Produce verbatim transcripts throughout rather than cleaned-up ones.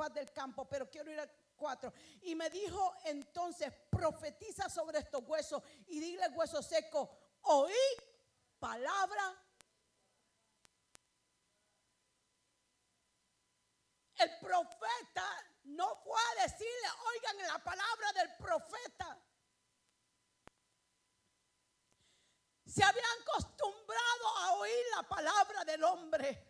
faz del campo, pero quiero ir al cuatro. Y me dijo entonces, profetiza sobre estos huesos y dile hueso seco, oí palabra. El profeta no fue a decirle, oigan la palabra del profeta. Se habían acostumbrado a oír la palabra del hombre.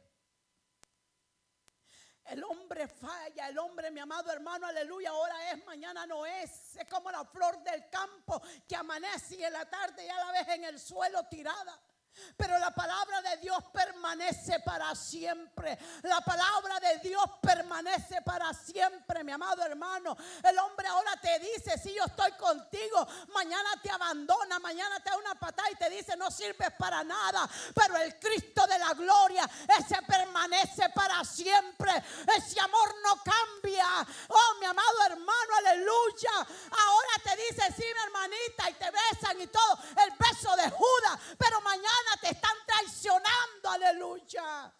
El hombre falla, el hombre, mi amado hermano, aleluya, ahora es, mañana no es. Es como la flor del campo que amanece y en la tarde ya la ves en el suelo tirada. Pero la palabra de Dios permanece para siempre. La palabra de Dios permanece para siempre, mi amado hermano. El hombre ahora te dice, si yo estoy contigo, mañana te abandona, mañana te da una patada y te dice, no sirves para nada. Pero el Cristo de la gloria, ese permanece para siempre. Ese amor no cambia. Oh, mi amado hermano, aleluya. Ahora te dice, sí, mi hermanita, y te besan y todo, el beso de Judas. Pero mañana te están traicionando, aleluya.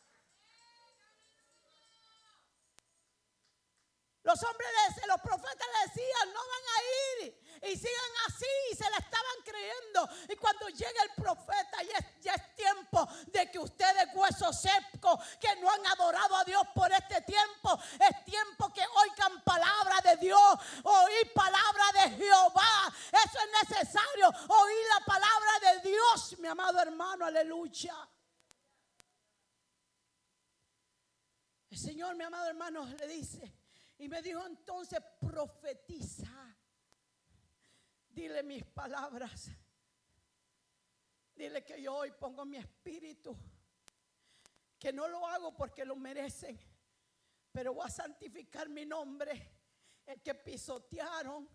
Los hombres, los profetas le decían, no van a ir. Y sigan así, y se la estaban creyendo. Y cuando llega el profeta, ya es, ya es tiempo de que ustedes, huesos secos, que no han adorado a Dios por este tiempo, es tiempo que oigan palabra de Dios, oír palabra de Jehová. Eso es necesario, oír la palabra de Dios, mi amado hermano, aleluya. El Señor, mi amado hermano, le dice, y me dijo entonces, profetiza. Dile mis palabras. Dile que yo hoy pongo mi espíritu. Que no lo hago porque lo merecen. Pero voy a santificar mi nombre. El que pisotearon.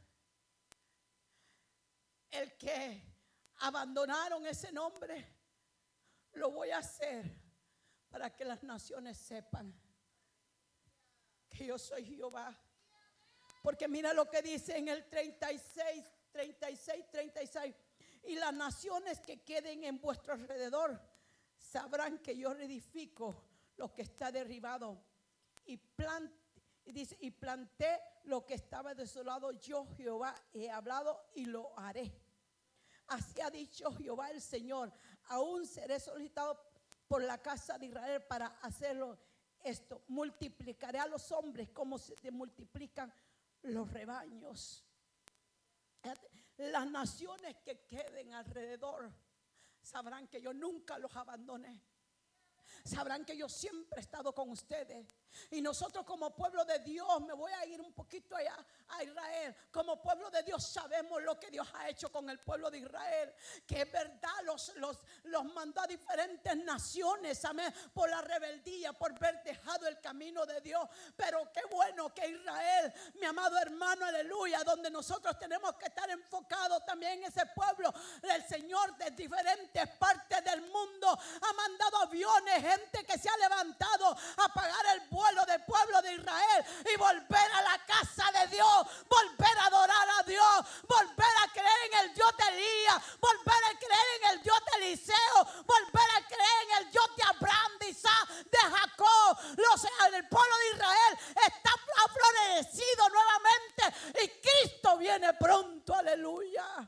El que abandonaron ese nombre. Lo voy a hacer para que las naciones sepan que yo soy Jehová. Porque mira lo que dice en el treinta y seis, treinta y seis, treinta y seis. Y las naciones que queden en vuestro alrededor sabrán que yo reedifico lo que está derribado. Y, plant, y, dice, y planté lo que estaba desolado. Yo Jehová he hablado y lo haré. Así ha dicho Jehová el Señor. Aún seré solicitado por la casa de Israel para hacerlo esto. Multiplicaré a los hombres como se multiplican los rebaños. Las naciones que queden alrededor sabrán que yo nunca los abandoné. Sabrán que yo siempre he estado con ustedes. Y nosotros como pueblo de Dios, me voy a ir un poquito allá a Israel. Como pueblo de Dios sabemos lo que Dios ha hecho con el pueblo de Israel. Que es verdad, los, los, los mandó a diferentes naciones, amén, por la rebeldía, por haber dejado el camino de Dios. Pero qué bueno que Israel, mi amado hermano, aleluya, donde nosotros tenemos que estar enfocados también en ese pueblo. El Señor de diferentes partes del mundo ha mandado aviones, gente que se ha levantado a pagar el vuelo del pueblo de Israel y volver a la casa de Dios, volver a adorar a Dios, volver a creer en el Dios de Elías, volver a creer en el Dios de Eliseo, volver a creer en el Dios de Abraham, de Isaac, de Jacob. Los, el pueblo de Israel está florecido nuevamente y Cristo viene pronto, aleluya.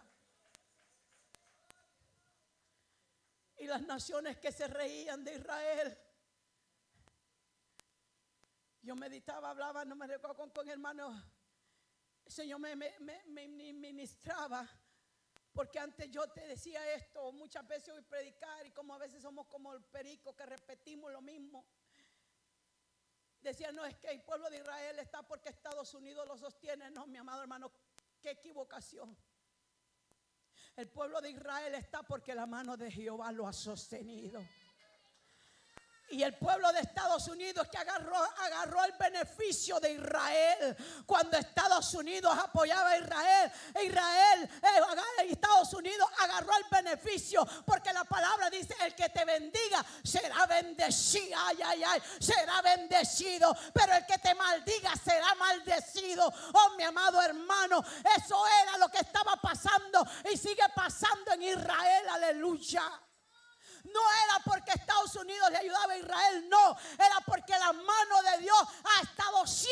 Y las naciones que se reían de Israel. Yo meditaba, hablaba, no me recuerdo con, con hermano. El Señor me, me, me, me ministraba. Porque antes yo te decía esto, muchas veces voy a predicar y como a veces somos como el perico que repetimos lo mismo. Decía, no, es que el pueblo de Israel está porque Estados Unidos lo sostiene. No, mi amado hermano, qué equivocación. El pueblo de Israel está porque la mano de Jehová lo ha sostenido. Y el pueblo de Estados Unidos que agarró, agarró el beneficio de Israel. Cuando Estados Unidos apoyaba a Israel, Israel, eh, Estados Unidos agarró el beneficio. Porque la palabra dice, el que te bendiga será bendecido. Ay, ay, ay, será bendecido. Pero el que te maldiga será maldecido. Oh, mi amado hermano, eso era lo que estaba pasando y sigue pasando en Israel, aleluya. No era porque Estados Unidos le ayudaba a Israel, no. Era porque la mano de Dios ha estado siempre